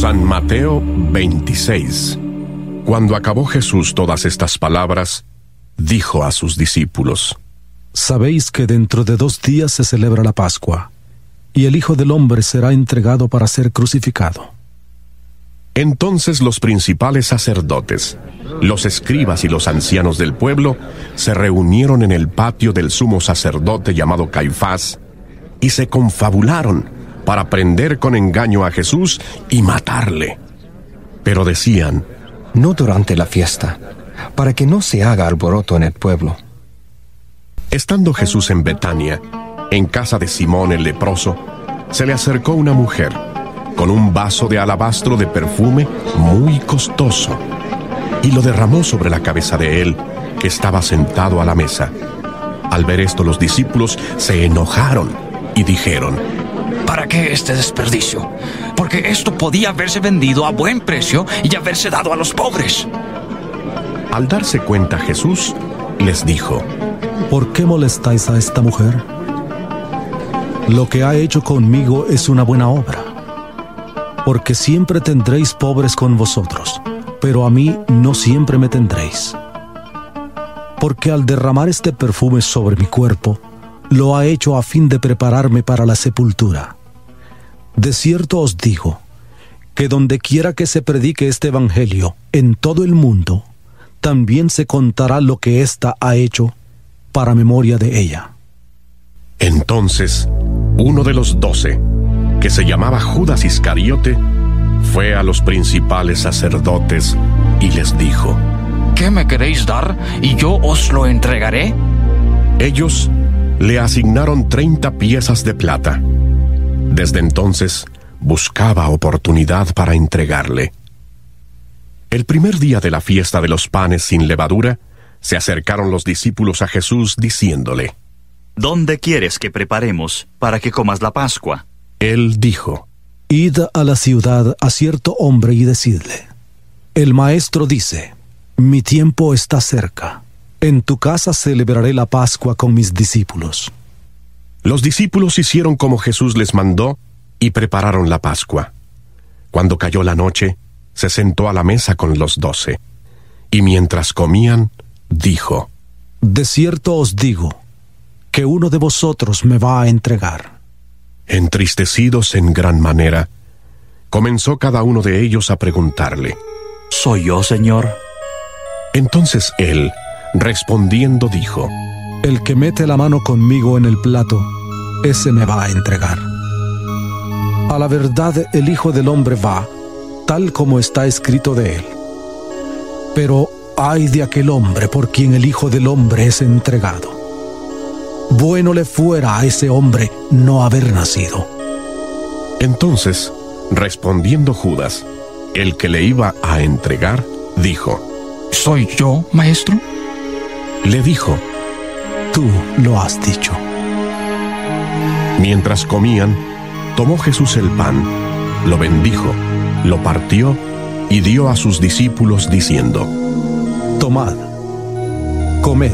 San Mateo 26. Cuando acabó Jesús todas estas palabras, dijo a sus discípulos: Sabéis que dentro de 2 días se celebra la Pascua, y el Hijo del Hombre será entregado para ser crucificado. Entonces los principales sacerdotes, los escribas y los ancianos del pueblo se reunieron en el patio del sumo sacerdote llamado Caifás y se confabularon para prender con engaño a Jesús y matarle. Pero decían: no durante la fiesta, para que no se haga alboroto en el pueblo. Estando Jesús en Betania, en casa de Simón el leproso, se le acercó una mujer con un vaso de alabastro de perfume muy costoso, y lo derramó sobre la cabeza de él, que estaba sentado a la mesa. Al ver esto, los discípulos se enojaron y dijeron: ¿para qué este desperdicio? Porque esto podía haberse vendido a buen precio y haberse dado a los pobres. Al darse cuenta Jesús, les dijo: ¿por qué molestáis a esta mujer? Lo que ha hecho conmigo es una buena obra. Porque siempre tendréis pobres con vosotros, pero a mí no siempre me tendréis. Porque al derramar este perfume sobre mi cuerpo, lo ha hecho a fin de prepararme para la sepultura. De cierto os digo, que donde quiera que se predique este evangelio en todo el mundo, también se contará lo que ésta ha hecho para memoria de ella. Entonces, uno de los 12, que se llamaba Judas Iscariote, fue a los principales sacerdotes y les dijo: ¿qué me queréis dar y yo os lo entregaré? Ellos le asignaron 30 piezas de plata. Desde entonces buscaba oportunidad para entregarle. El primer día de la fiesta de los panes sin levadura, se acercaron los discípulos a Jesús diciéndole: ¿dónde quieres que preparemos para que comas la Pascua? Él dijo: id a la ciudad a cierto hombre y decidle: el maestro dice, mi tiempo está cerca. En tu casa celebraré la Pascua con mis discípulos. Los discípulos hicieron como Jesús les mandó y prepararon la Pascua. Cuando cayó la noche, se sentó a la mesa con los 12. Y mientras comían, dijo: de cierto os digo, que uno de vosotros me va a entregar. Entristecidos en gran manera, comenzó cada uno de ellos a preguntarle: ¿soy yo, Señor? Entonces él, respondiendo, dijo: el que mete la mano conmigo en el plato, ese me va a entregar. A la verdad, el Hijo del Hombre va, tal como está escrito de él. Pero ay de aquel hombre por quien el Hijo del Hombre es entregado. Bueno le fuera a ese hombre no haber nacido. Entonces, respondiendo Judas, el que le iba a entregar, dijo: ¿soy yo, maestro? Le dijo: tú lo has dicho. Mientras comían, tomó Jesús el pan, lo bendijo, lo partió y dio a sus discípulos diciendo: tomad, comed,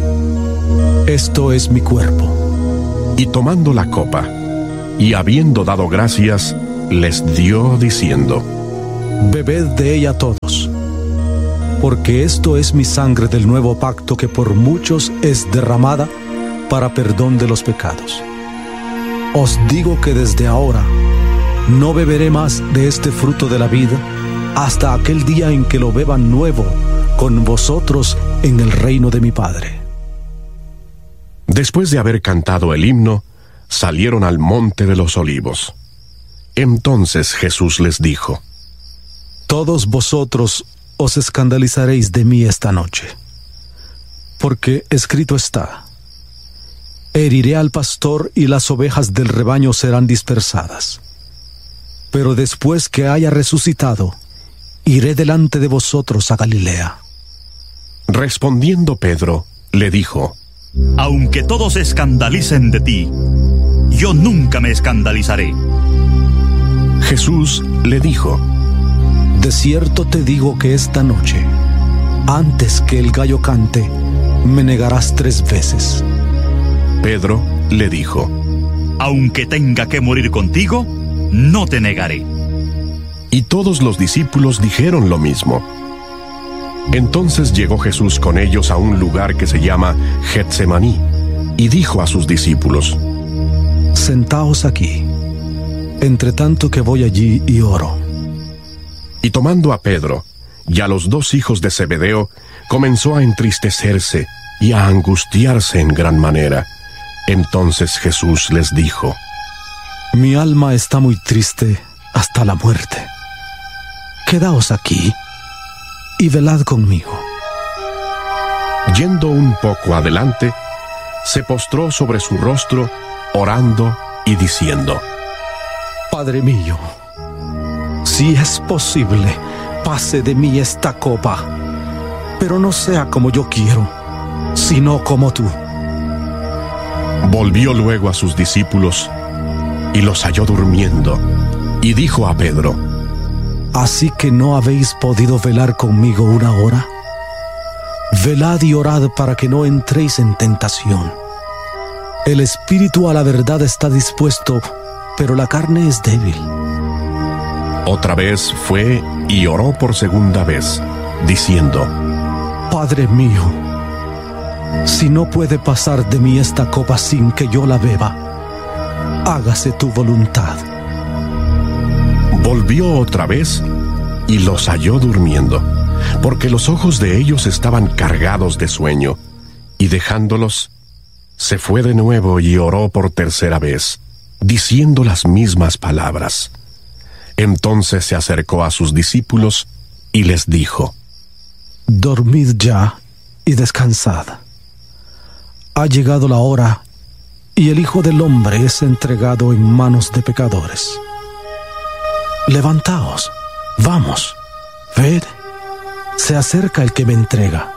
esto es mi cuerpo. Y tomando la copa, y habiendo dado gracias, les dio diciendo: bebed de ella todos, porque esto es mi sangre del nuevo pacto que por muchos es derramada para perdón de los pecados. Os digo que desde ahora no beberé más de este fruto de la vida hasta aquel día en que lo beba nuevo con vosotros en el reino de mi Padre. Después de haber cantado el himno, salieron al monte de los olivos. Entonces Jesús les dijo: todos vosotros os escandalizaréis de mí esta noche, porque escrito está: heriré al pastor y las ovejas del rebaño serán dispersadas. Pero después que haya resucitado, iré delante de vosotros a Galilea. Respondiendo Pedro, le dijo: aunque todos se escandalicen de ti, yo nunca me escandalizaré. Jesús le dijo: de cierto te digo que esta noche, antes que el gallo cante, me negarás 3 veces. Pedro le dijo: aunque tenga que morir contigo, no te negaré. Y todos los discípulos dijeron lo mismo. Entonces llegó Jesús con ellos a un lugar que se llama Getsemaní, y dijo a sus discípulos: Sentaos aquí, entre tanto que voy allí y oro. Y tomando a Pedro y a los 2 hijos de Zebedeo, comenzó a entristecerse y a angustiarse en gran manera. Entonces Jesús les dijo: Mi alma está muy triste hasta la muerte. Quedaos aquí y velad conmigo. Yendo un poco adelante, se postró sobre su rostro, orando y diciendo: Padre mío, si es posible, pase de mí esta copa, pero no sea como yo quiero, sino como tú. Volvió luego a sus discípulos y los halló durmiendo, y dijo a Pedro: ¿Así que no habéis podido velar conmigo una hora? Velad y orad para que no entréis en tentación. El espíritu a la verdad está dispuesto, pero la carne es débil. Otra vez fue y oró por segunda vez, diciendo: Padre mío, si no puede pasar de mí esta copa sin que yo la beba, hágase tu voluntad. Volvió otra vez y los halló durmiendo, porque los ojos de ellos estaban cargados de sueño, y dejándolos, se fue de nuevo y oró por tercera vez, diciendo las mismas palabras. Entonces se acercó a sus discípulos y les dijo: Dormid ya y descansad. Ha llegado la hora, y el Hijo del Hombre es entregado en manos de pecadores. Levantaos, vamos, ved, se acerca el que me entrega.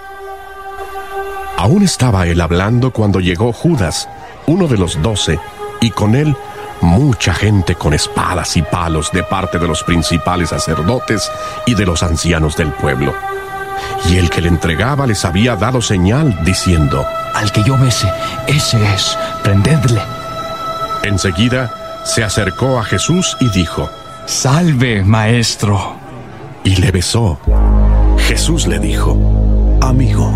Aún estaba él hablando cuando llegó Judas, uno de los 12, y con él mucha gente con espadas y palos de parte de los principales sacerdotes y de los ancianos del pueblo. Y el que le entregaba les había dado señal, diciendo: Al que yo bese, ese es, prendedle. Enseguida se acercó a Jesús y dijo: Salve, maestro. Y le besó. Jesús le dijo: Amigo,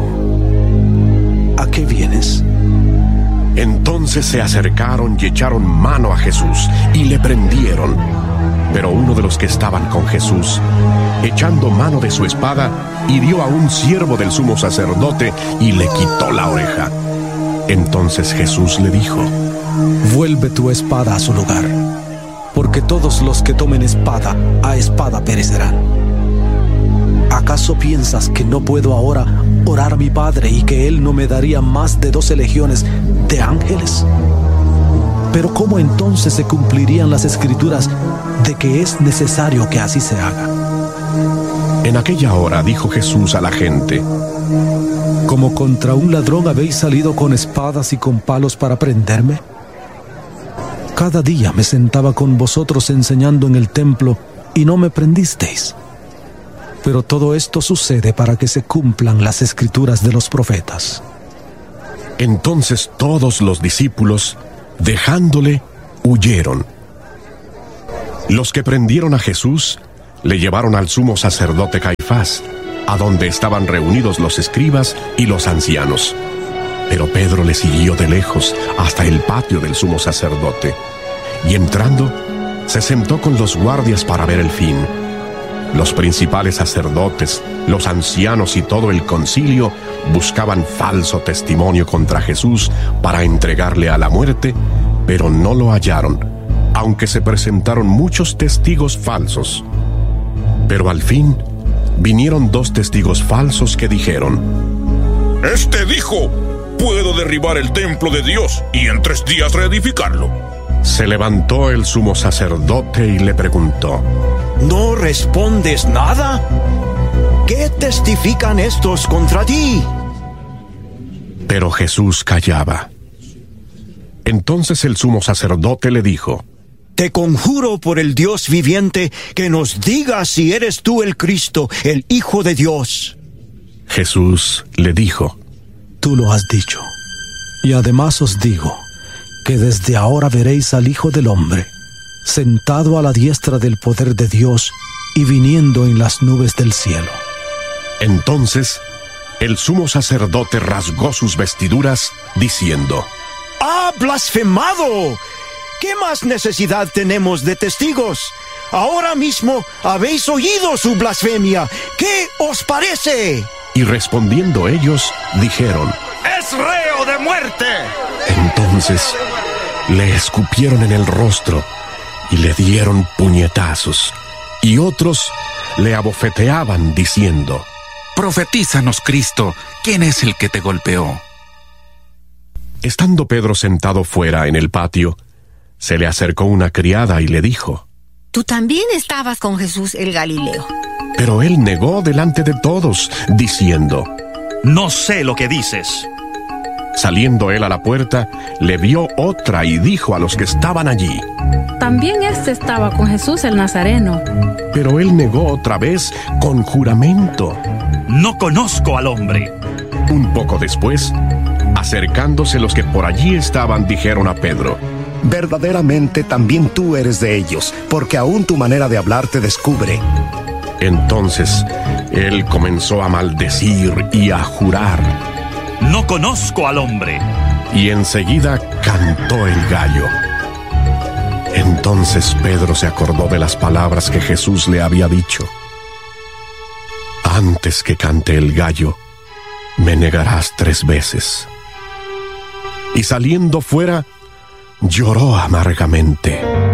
¿a qué vienes? Entonces se acercaron y echaron mano a Jesús y le prendieron. Pero uno de los que estaban con Jesús, echando mano de su espada, hirió a un siervo del sumo sacerdote y le quitó la oreja. Entonces Jesús le dijo: Vuelve tu espada a su lugar, porque todos los que tomen espada, a espada perecerán. ¿Acaso piensas que no puedo ahora orar a mi Padre y que Él no me daría más de 12 legiones de ángeles? Pero ¿cómo entonces se cumplirían las Escrituras de que es necesario que así se haga? En aquella hora dijo Jesús a la gente: ¿Como contra un ladrón habéis salido con espadas y con palos para prenderme? Cada día me sentaba con vosotros enseñando en el templo y no me prendisteis. Pero todo esto sucede para que se cumplan las Escrituras de los profetas. Entonces todos los discípulos, dejándole, huyeron. Los que prendieron a Jesús le llevaron al sumo sacerdote Caifás, a donde estaban reunidos los escribas y los ancianos. Pero Pedro le siguió de lejos hasta el patio del sumo sacerdote, y entrando, se sentó con los guardias para ver el fin. Los principales sacerdotes, los ancianos y todo el concilio buscaban falso testimonio contra Jesús para entregarle a la muerte, pero no lo hallaron, aunque se presentaron muchos testigos falsos. Pero al fin vinieron 2 testigos falsos que dijeron: Este dijo: puedo derribar el templo de Dios y en 3 días reedificarlo. Se levantó el sumo sacerdote y le preguntó: ¿No respondes nada? ¿Qué testifican estos contra ti? Pero Jesús callaba. Entonces el sumo sacerdote le dijo: Te conjuro por el Dios viviente que nos digas si eres tú el Cristo, el Hijo de Dios. Jesús le dijo: Tú lo has dicho. Y además os digo que desde ahora veréis al Hijo del Hombre sentado a la diestra del poder de Dios y viniendo en las nubes del cielo. Entonces, el sumo sacerdote rasgó sus vestiduras, diciendo: ¡Ha blasfemado! ¿Qué más necesidad tenemos de testigos? Ahora mismo habéis oído su blasfemia. ¿Qué os parece? Y respondiendo ellos, dijeron: ¡Es reo de muerte! Entonces le escupieron en el rostro y le dieron puñetazos, y otros le abofeteaban diciendo: Profetízanos, Cristo, ¿quién es el que te golpeó? Estando Pedro sentado fuera en el patio, se le acercó una criada y le dijo: Tú también estabas con Jesús el Galileo. Pero él negó delante de todos, diciendo: No sé lo que dices. Saliendo él a la puerta, le vio otra y dijo a los que estaban allí: También estaba con Jesús el Nazareno. Pero él negó otra vez con juramento: No conozco al hombre. Un poco después, acercándose los que por allí estaban, dijeron a Pedro: Verdaderamente también tú eres de ellos, porque aún tu manera de hablar te descubre. Entonces él comenzó a maldecir y a jurar. No conozco al hombre. Y enseguida cantó el gallo. Entonces Pedro se acordó de las palabras que Jesús le había dicho: Antes que cante el gallo, me negarás 3 veces. Y saliendo fuera, lloró amargamente.